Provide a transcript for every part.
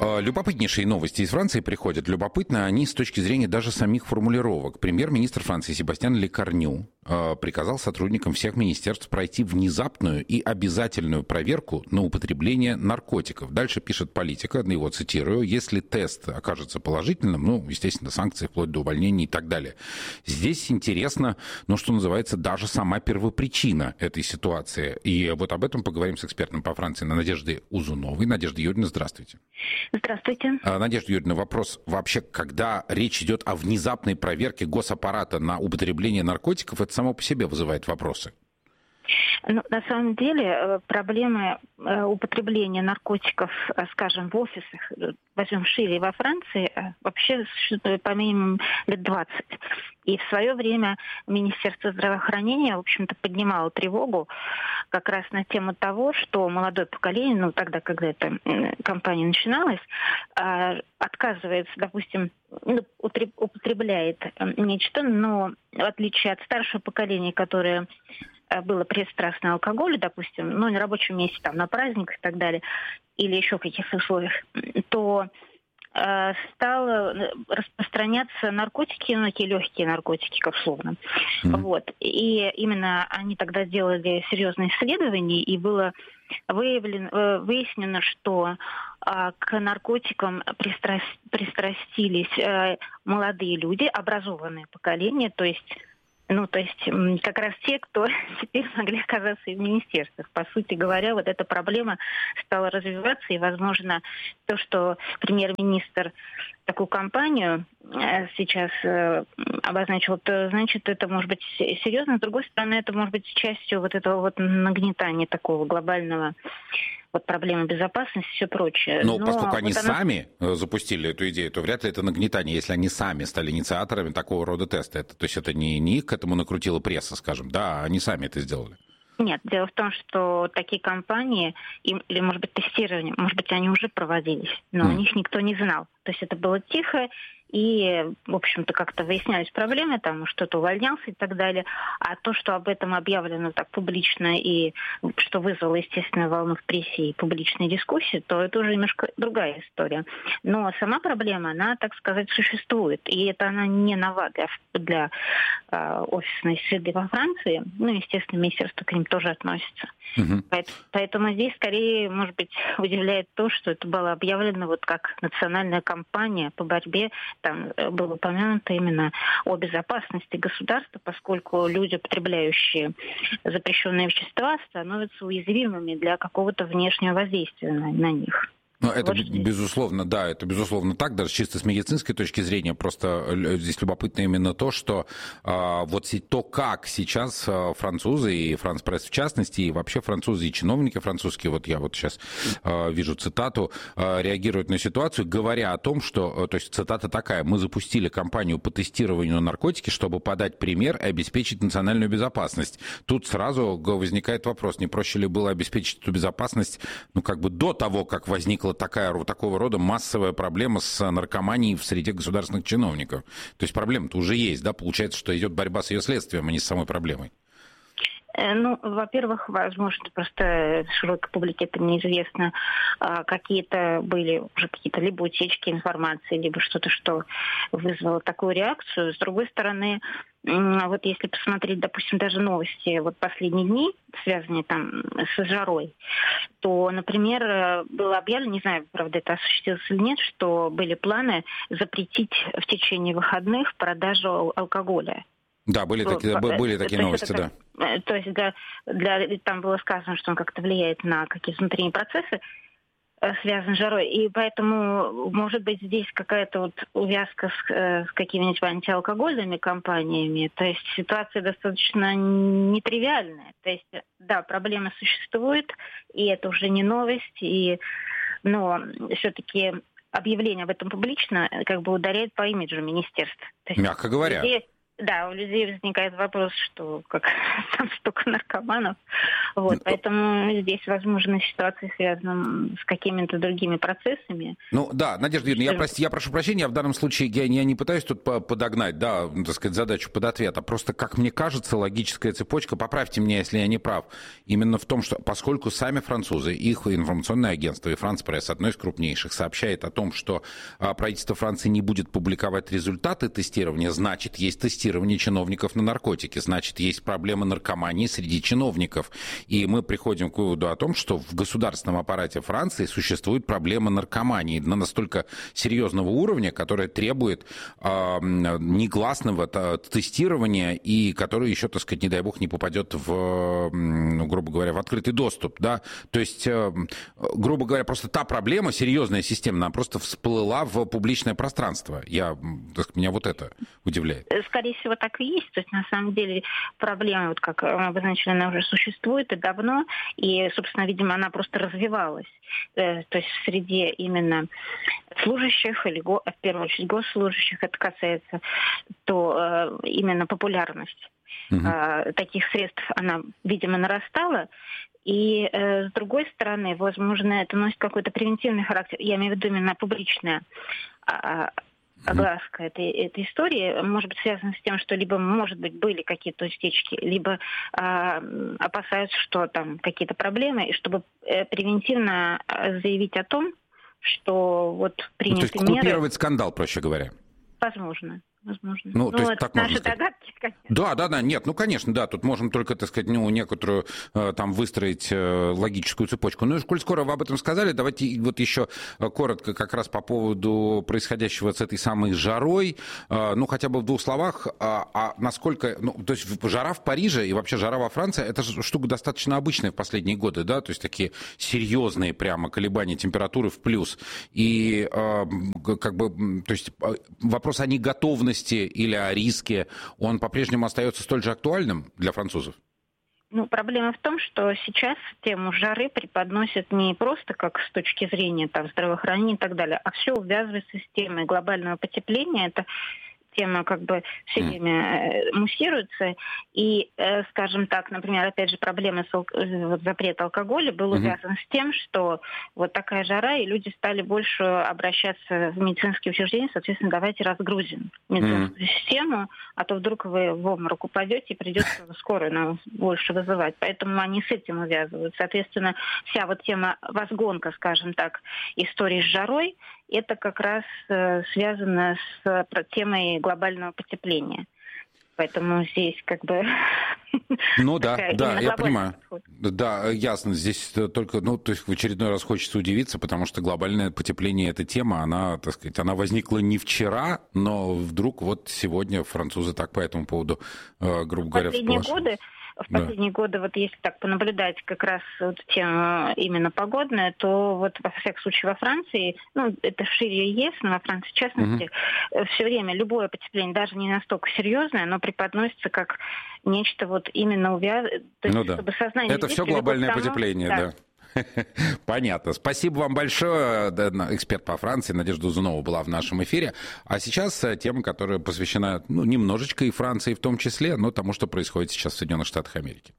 Любопытнейшие новости из Франции приходят. Любопытно они с точки зрения даже самих формулировок. Премьер-министр Франции Себастьян Лекорню приказал сотрудникам всех министерств пройти внезапную и обязательную проверку на употребление наркотиков. Дальше пишет Политика, его цитирую: если тест окажется положительным, естественно, санкции вплоть до увольнения и так далее. Здесь интересно, что называется, даже сама первопричина этой ситуации. И вот об этом поговорим с экспертом по Франции Надеждой Узуновой. Надежда Юрьевна, здравствуйте. Здравствуйте. Надежда Юрьевна, вопрос вообще, когда речь идет о внезапной проверке госаппарата на употребление наркотиков, это само по себе вызывает вопросы. На самом деле проблемы употребления наркотиков, скажем, в офисах, возьмем шире, во Франции, вообще существует по минимуму лет 20. И в свое время Министерство здравоохранения, в общем-то, поднимало тревогу как раз на тему того, что молодое поколение, тогда, когда эта кампания начиналась, отказывается, допустим, употребляет нечто, но в отличие от старшего поколения, которое было пристрастно алкоголю, допустим, на рабочем месте, на праздниках и так далее, или еще в каких-то условиях, то стало распространяться наркотики, такие легкие наркотики, как условно. Вот. И именно они тогда сделали серьезные исследования, и было выяснено, что к наркотикам пристрастились молодые люди, образованное поколение, то есть как раз те, кто теперь могли оказаться и в министерствах. По сути говоря, вот эта проблема стала развиваться, и, возможно, то, что премьер-министр такую кампанию сейчас обозначил, то, значит, это может быть серьезно. С другой стороны, это может быть частью вот этого нагнетания такого глобального проблемы безопасности и все прочее. Но поскольку они сами запустили эту идею, то вряд ли это нагнетание, если они сами стали инициаторами такого рода теста. То есть это не их к этому накрутила пресса, скажем, да, они сами это сделали. Нет, дело в том, что такие кампании, или, может быть, тестирование, может быть, они уже проводились, но о них никто не знал. То есть это было тихо, и, в общем-то, как-то выяснялись проблемы, что-то увольнялся и так далее. А то, что об этом объявлено так публично, и что вызвало, естественно, волну в прессе и публичные дискуссии, то это уже немножко другая история. Но сама проблема, она, так сказать, существует. И это она не нова для офисной среды во Франции. Естественно, министерство к ним тоже относится. Поэтому здесь, скорее, может быть, удивляет то, что это было объявлено как национальная кампания по борьбе. Там было упомянуто именно о безопасности государства, поскольку люди, потребляющие запрещенные вещества, становятся уязвимыми для какого-то внешнего воздействия на них. Это безусловно, да, это безусловно так, даже чисто с медицинской точки зрения. Просто здесь любопытно именно то, что то, как сейчас французы, и Франс-пресс в частности, и вообще французы, и чиновники французские, я сейчас вижу цитату, реагируют на ситуацию, говоря о том, что, то есть цитата такая: мы запустили кампанию по тестированию на наркотики, чтобы подать пример и обеспечить национальную безопасность. Тут сразу возникает вопрос, не проще ли было обеспечить эту безопасность, до того, как возникла такого рода массовая проблема с наркоманией в среде государственных чиновников. То есть проблема-то уже есть, да? Получается, что идет борьба с ее следствием, а не с самой проблемой. Во-первых, возможно, просто широкой публике это неизвестно. Какие-то были уже какие-то либо утечки информации, либо что-то, что вызвало такую реакцию. С другой стороны, если посмотреть, допустим, даже новости последние дни, связанные с жарой, то, например, было объявлено, не знаю, правда, это осуществилось или нет, что были планы запретить в течение выходных продажу алкоголя. Да, были такие новости, да. То есть там было сказано, что он как-то влияет на какие-то внутренние процессы, связанные с жарой. И поэтому, может быть, здесь какая-то увязка с какими-нибудь антиалкогольными компаниями. То есть ситуация достаточно нетривиальная. То есть, да, проблема существует, и это уже не новость, но все-таки объявление об этом публично ударяет по имиджу министерства. Мягко говоря. Да, у людей возникает вопрос, что как там столько наркоманов. Вот, поэтому здесь, возможно, ситуация связана с какими-то другими процессами. Ну да, Надежда Юрьевна, я прошу прощения, в данном случае я не пытаюсь тут подогнать, да, так сказать, задачу под ответ, а просто, как мне кажется, логическая цепочка, поправьте меня, если я не прав, именно в том, что поскольку сами французы, их информационное агентство и France Press, одно из крупнейших, сообщает о том, что правительство Франции не будет публиковать результаты тестирования, значит, есть тестирование чиновников на наркотики, значит, есть проблема наркомании среди чиновников. И мы приходим к выводу о том, что в государственном аппарате Франции существует проблема наркомании на настолько серьезного уровня, которая требует негласного тестирования и которая еще, так сказать, не дай бог, не попадет в, грубо говоря, в открытый доступ. Да? То есть, грубо говоря, просто та проблема, серьезная, системная, она просто всплыла в публичное пространство. Меня вот это удивляет. Скорее всего, так и есть. То есть, на самом деле, проблема, вот как обозначили, она уже существует и давно, и, собственно, видимо, она просто развивалась. То есть, в среде именно служащих, или в первую очередь госслужащих это касается, то именно популярность таких средств, она, видимо, нарастала. И, с другой стороны, возможно, это носит какой-то превентивный характер. Я имею в виду именно публичное. Огласка этой истории может быть связана с тем, что либо, может быть, были какие-то утечки, либо опасаются, что там какие-то проблемы, и чтобы превентивно заявить о том, что вот приняты меры... То есть купировать скандал, проще говоря. Возможно. Ну, то есть, так наши можно сказать. догадки, конечно. Да, нет, конечно, да, тут можем только, так сказать, некоторую там выстроить логическую цепочку. Ну и коль скоро вы об этом сказали, давайте вот еще коротко как раз по поводу происходящего с этой самой жарой, ну хотя бы в двух словах, насколько, то есть жара в Париже и вообще жара во Франции, это штука достаточно обычная в последние годы, да, то есть такие серьезные прямо колебания температуры в плюс. И как бы, то есть вопрос о неготовности или о риске, он по-прежнему остается столь же актуальным для французов? Ну, проблема в том, что сейчас тему жары преподносят не просто как с точки зрения там, здравоохранения и так далее, а все увязывается с темой глобального потепления. Это тема как бы все время муссируется. И, скажем так, например, опять же, проблема запрета алкоголя была связана с тем, что вот такая жара, и люди стали больше обращаться в медицинские учреждения, соответственно, давайте разгрузим медицинскую систему, а то вдруг вы в обморок упадете и придется скорую нам больше вызывать. Поэтому они с этим увязывают. Соответственно, вся вот тема возгонка, скажем так, истории с жарой, это как раз связано с темой глобального потепления. Поэтому здесь как бы... Ну да, я понимаю. Да, ясно. Здесь только, то есть в очередной раз хочется удивиться, потому что глобальное потепление, эта тема, она, так сказать, она возникла не вчера, но вдруг вот сегодня французы так по этому поводу, грубо говоря, В последние годы, вот если так понаблюдать как раз вот тему именно погодная, то вот во всяком случае во Франции, это шире ЕС, но во Франции в частности, все время любое потепление, даже не настолько серьезное, оно преподносится как нечто вот именно чтобы сознание... Это все глобальное потепление, да. Понятно. Спасибо вам большое. Эксперт по Франции Надежда Узунова была в нашем эфире. А сейчас тема, которая посвящена немножечко и Франции в том числе, но тому, что происходит сейчас в Соединенных Штатах Америки.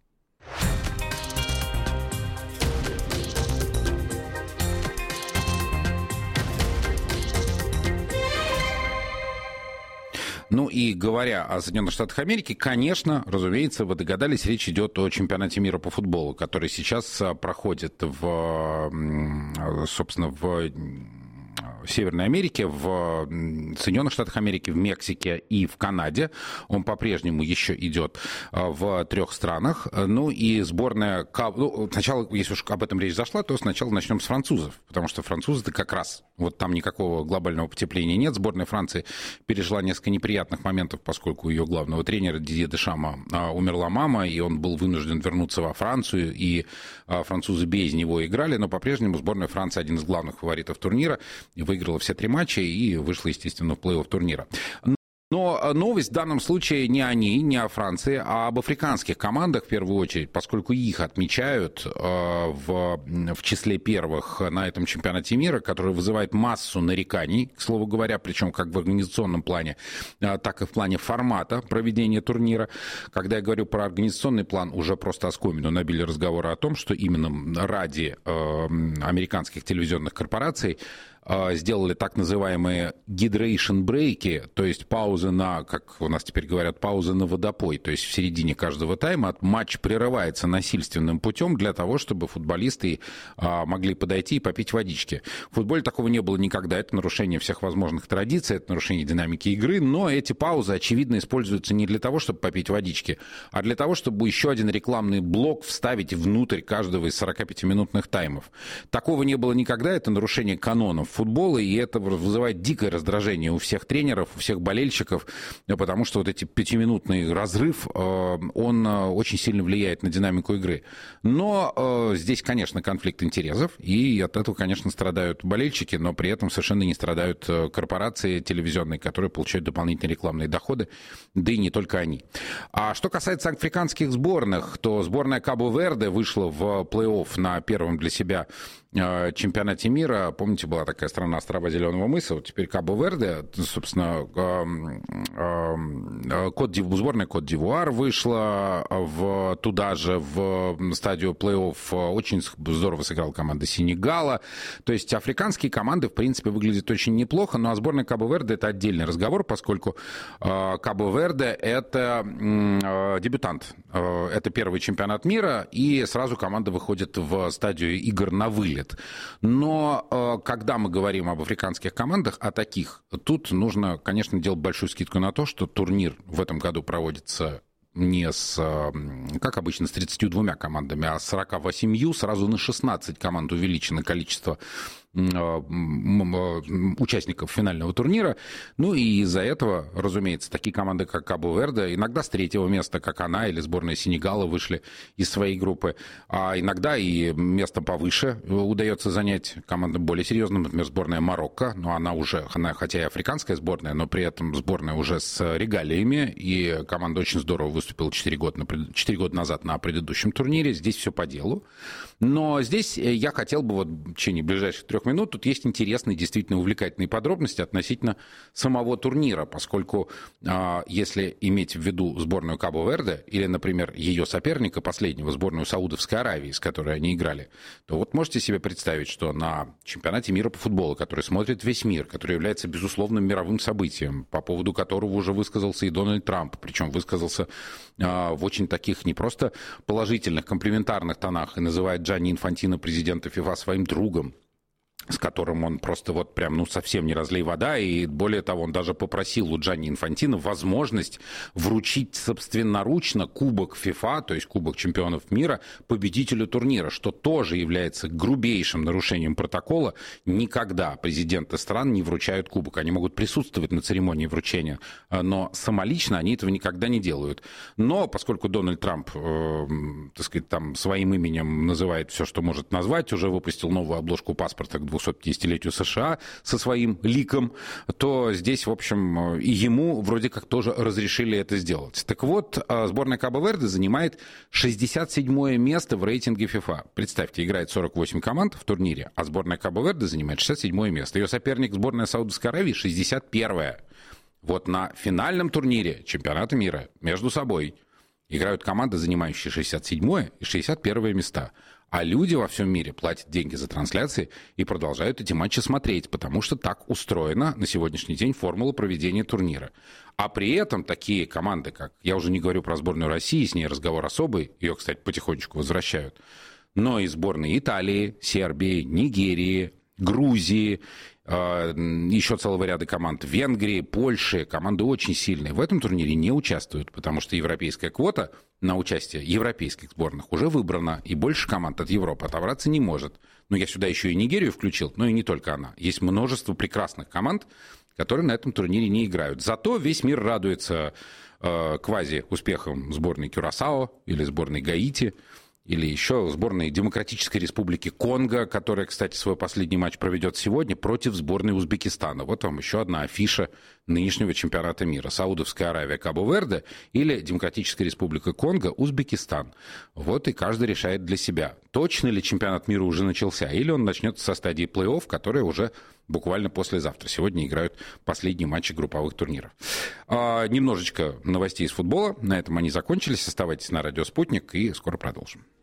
Ну и говоря о Соединенных Штатах Америки, конечно, разумеется, вы догадались, речь идет о чемпионате мира по футболу, который сейчас проходит собственно, в Северной Америке, в Соединенных Штатах Америки, в Мексике и в Канаде. Он по-прежнему еще идет в 3 странах. Ну и сборная... сначала, если уж об этом речь зашла, то сначала начнем с французов, потому что французы-то как раз... Вот там никакого глобального потепления нет. Сборная Франции пережила несколько неприятных моментов, поскольку у ее главного тренера Дидье Дешама умерла мама, и он был вынужден вернуться во Францию, и французы без него играли, но по-прежнему сборная Франции один из главных фаворитов турнира, выиграла все 3 матча и вышла, естественно, в плей-офф турнира. Но новость в данном случае не о ней, не о Франции, а об африканских командах в первую очередь, поскольку их отмечают в числе первых на этом чемпионате мира, который вызывает массу нареканий, к слову говоря, причем как в организационном плане, так и в плане формата проведения турнира. Когда я говорю про организационный план, уже просто оскомину набили разговоры о том, что именно ради американских телевизионных корпораций сделали так называемые hydration брейки, то есть паузы на, как у нас теперь говорят, паузы на водопой, то есть в середине каждого тайма матч прерывается насильственным путем для того, чтобы футболисты могли подойти и попить водички. В футболе такого не было никогда, это нарушение всех возможных традиций, это нарушение динамики игры, но эти паузы, очевидно, используются не для того, чтобы попить водички, а для того, чтобы еще один рекламный блок вставить внутрь каждого из 45-минутных таймов. Такого не было никогда, это нарушение канонов футбола, и это вызывает дикое раздражение у всех тренеров, у всех болельщиков, потому что вот эти 5-минутный разрыв, он очень сильно влияет на динамику игры. Но здесь, конечно, конфликт интересов, и от этого, конечно, страдают болельщики, но при этом совершенно не страдают корпорации телевизионные, которые получают дополнительные рекламные доходы, да и не только они. А что касается африканских сборных, то сборная Кабо-Верде вышла в плей-офф на первом для себя чемпионате мира. Помните, была такая страна острова Зеленого мыса, вот теперь Кабо-Верде, собственно, сборная Кот-д'Ивуар вышла туда же в стадию плей-офф, очень здорово сыграла команда Сенегала, то есть африканские команды, в принципе, выглядят очень неплохо, но сборная Кабо-Верде — это отдельный разговор, поскольку Кабо-Верде — это дебютант, это первый чемпионат мира, и сразу команда выходит в стадию игр на вылет. Но когда мы говорим об африканских командах, о таких, тут нужно, конечно, делать большую скидку на то, что турнир в этом году проводится не как обычно, с 32 командами, а с 48, сразу на 16 команд увеличено количество участников финального турнира. Ну и из-за этого, разумеется, такие команды, как Кабо-Верде, иногда с третьего места, как она, или сборная Сенегала, вышли из своей группы, а иногда и место повыше удается занять командам более серьезным, например, сборная Марокко, но она хотя и африканская сборная, но при этом сборная уже с регалиями, и команда очень здорово выступила 4 года назад на предыдущем турнире. Здесь все по делу. Но здесь я хотел бы в течение ближайших 3 минут, тут есть интересные, действительно увлекательные подробности относительно самого турнира, поскольку если иметь в виду сборную Кабо-Верде или, например, ее соперника последнего, сборную Саудовской Аравии, с которой они играли, то вот можете себе представить, что на чемпионате мира по футболу, который смотрит весь мир, который является безусловным мировым событием, по поводу которого уже высказался и Дональд Трамп, причем высказался в очень таких не просто положительных, комплиментарных тонах и называет Джанни Инфантино, президента ФИФА, своим другом, с которым он просто вот прям, совсем не разлей вода, и более того, он даже попросил у Джанни Инфантино возможность вручить собственноручно кубок ФИФА, то есть кубок чемпионов мира, победителю турнира, что тоже является грубейшим нарушением протокола. Никогда президенты стран не вручают кубок, они могут присутствовать на церемонии вручения, но самолично они этого никогда не делают. Но поскольку Дональд Трамп, так сказать, там своим именем называет все, что может назвать, уже выпустил новую обложку паспорта к 250-летию США со своим ликом, то здесь, в общем, и ему вроде как тоже разрешили это сделать. Так вот, сборная Кабо-Верде занимает 67-е место в рейтинге FIFA. Представьте, играет 48 команд в турнире, а сборная Кабо-Верде занимает 67-е место. Ее соперник, сборная Саудовской Аравии, 61-е. Вот на финальном турнире чемпионата мира между собой играют команды, занимающие 67-е и 61-е места. А люди во всем мире платят деньги за трансляции и продолжают эти матчи смотреть, потому что так устроена на сегодняшний день формула проведения турнира. А при этом такие команды, как, я уже не говорю про сборную России, с ней разговор особый, ее, кстати, потихонечку возвращают, но и сборные Италии, Сербии, Нигерии, Грузии, еще целого ряда команд Венгрии, Польши, команды очень сильные. В этом турнире не участвуют, потому что европейская квота на участие европейских сборных уже выбрана, и больше команд от Европы отобраться не может. Но я сюда еще и Нигерию включил, но и не только она. Есть множество прекрасных команд, которые на этом турнире не играют. Зато весь мир радуется квази-успехам сборной Кюрасао или сборной Гаити, или еще сборной Демократической Республики Конго, которая, кстати, свой последний матч проведет сегодня против сборной Узбекистана. Вот вам еще одна афиша нынешнего чемпионата мира. Саудовская Аравия, Кабо-Верде или Демократическая Республика Конго, Узбекистан. Вот и каждый решает для себя, точно ли чемпионат мира уже начался, или он начнется со стадии плей-офф, которая уже буквально послезавтра. Сегодня играют последние матчи групповых турниров. Немножечко новостей из футбола. На этом они закончились. Оставайтесь на радио «Спутник» и скоро продолжим.